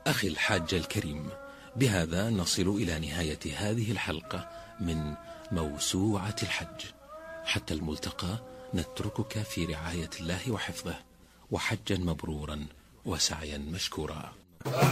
أخي الحاج الكريم، بهذا نصل إلى نهاية هذه الحلقة من موسوعة الحج. حتى الملتقى نتركك في رعاية الله وحفظه، وحجا مبرورا وسعيا مشكورا.